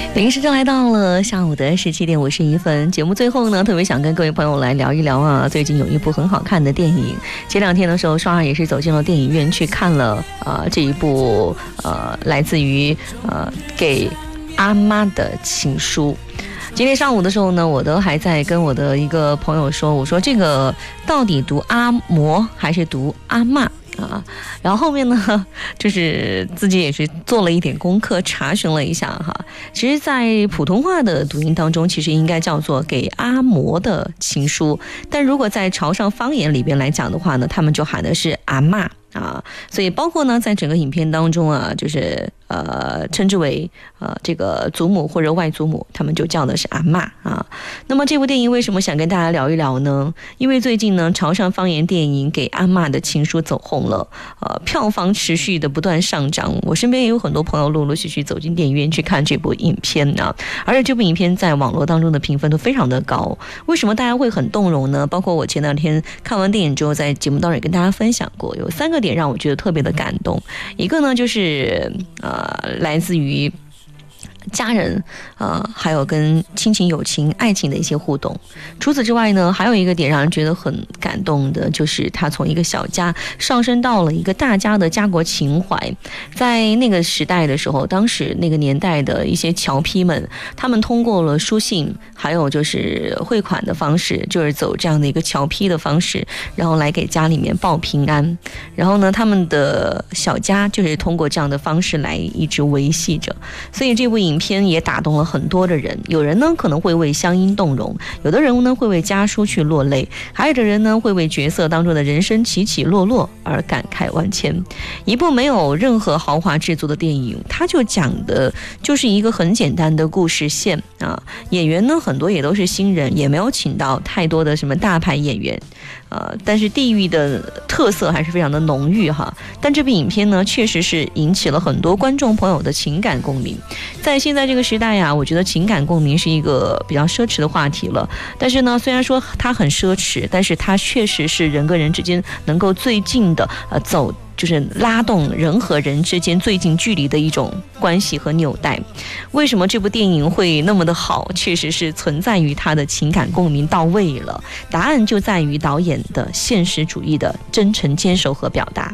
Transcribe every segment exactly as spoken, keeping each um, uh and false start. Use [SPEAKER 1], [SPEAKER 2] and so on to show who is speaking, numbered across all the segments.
[SPEAKER 1] 北京时间来到了下午的十七点五十一分，节目最后呢，特别想跟各位朋友来聊一聊啊，最近有一部很好看的电影。前两天的时候，双儿也是走进了电影院去看了啊、呃、这一部呃来自于呃给阿妈的情书。今天上午的时候呢，我都还在跟我的一个朋友说，我说这个到底读阿嬷还是读阿嬷啊？然后后面呢，就是自己也是做了一点功课，查询了一下哈。其实，在普通话的读音当中，其实应该叫做给阿嬷的情书，但如果在潮汕方言里边来讲的话呢，他们就喊的是阿嬷啊。所以包括呢，在整个影片当中啊，就是呃称之为呃这个祖母或者外祖母，他们就叫的是阿嬷啊。那么这部电影为什么想跟大家聊一聊呢？因为最近呢，潮汕方言电影《给阿嬷的情书》走红了，呃，票房持续的不断上涨。我身边也有很多朋友陆陆续续走进电影院去看这部影片啊，而且这部影片在网络当中的评分都非常的高。为什么大家会很动容呢？包括我前两天看完电影之后，在节目当中也跟大家分享过，有三个点让我觉得特别的感动。一个呢，就是呃，来自于家人，呃，还有跟亲情、友情、爱情的一些互动。除此之外呢，还有一个点让人觉得很感动的，就是他从一个小家上升到了一个大家的家国情怀。在那个时代的时候，当时那个年代的一些侨批们，他们通过了书信，还有就是汇款的方式，就是走这样的一个侨批的方式，然后来给家里面报平安。然后呢，他们的小家就是通过这样的方式来一直维系着。所以这部影片也打动了很多的人，有人呢可能会为乡音动容，有的人呢会为家书去落泪，还有的人呢会为角色当中的人生起起落落而感慨万千。一部没有任何豪华制作的电影，它就讲的就是一个很简单的故事线啊。演员呢很多也都是新人，也没有请到太多的什么大牌演员，呃，但是地域的特色还是非常的浓郁哈。但这部影片呢，确实是引起了很多观众朋友的情感共鸣。在现在这个时代呀、啊，我觉得情感共鸣是一个比较奢侈的话题了。但是呢，虽然说它很奢侈，但是它确实是人跟人之间能够最近的呃走。就是拉动人和人之间最近距离的一种关系和纽带。为什么这部电影会那么的好？确实是存在于它的情感共鸣到位了。答案就在于导演的现实主义的真诚坚守和表达。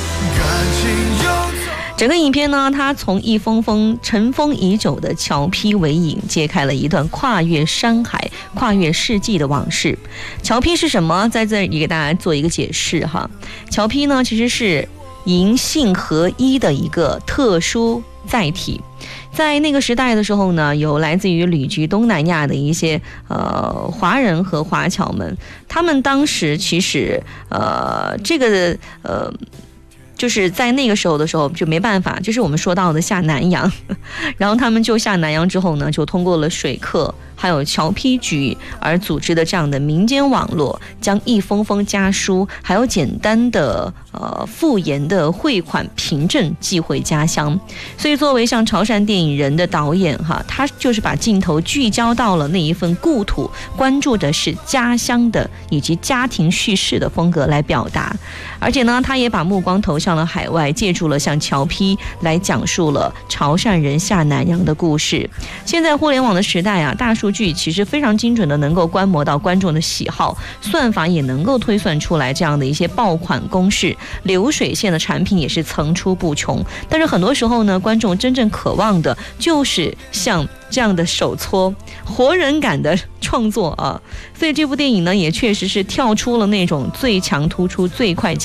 [SPEAKER 1] 整个影片呢，它从一封封尘封已久的侨批为引，揭开了一段跨越山海、跨越世纪的往事。侨批是什么？在这里给大家做一个解释哈。侨批呢，其实是银杏合一的一个特殊载体。在那个时代的时候呢，有来自于旅居东南亚的一些呃华人和华侨们，他们当时其实呃这个呃。就是在那个时候的时候就没办法，就是我们说到的下南洋，然后他们就下南洋之后呢，就通过了水客还有侨批局而组织的这样的民间网络，将一封封家书还有简单的呃复言的汇款凭证寄回家乡。所以作为像潮汕电影人的导演哈，他就是把镜头聚焦到了那一份故土，关注的是家乡的以及家庭叙事的风格来表达。而且呢，他也把目光投向了海外，借助了像侨批来讲述了潮汕人下南洋的故事。现在互联网的时代啊，大数据其实非常精准的能够观摩到观众的喜好，算法也能够推算出来这样的一些爆款公式，流水线的产品也是层出不穷。但是很多时候呢，观众真正渴望的就是像这样的手搓活人感的创作啊。所以这部电影呢，也确实是跳出了那种最强突出最快